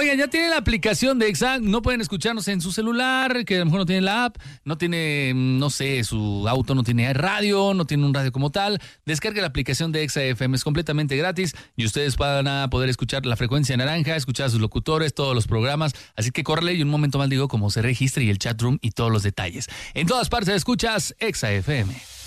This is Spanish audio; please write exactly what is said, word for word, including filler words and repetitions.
Oigan, ya tienen la aplicación de Exa, no pueden escucharnos en su celular, que a lo mejor no tiene la app, no tiene, no sé, su auto no tiene radio, no tiene un radio como tal. Descargue la aplicación de Exa F M, es completamente gratis y ustedes van a poder escuchar la frecuencia naranja, escuchar a sus locutores, todos los programas. Así que córrele y un momento más digo cómo se registra y el chat room y todos los detalles. En todas partes escuchas Exa F M.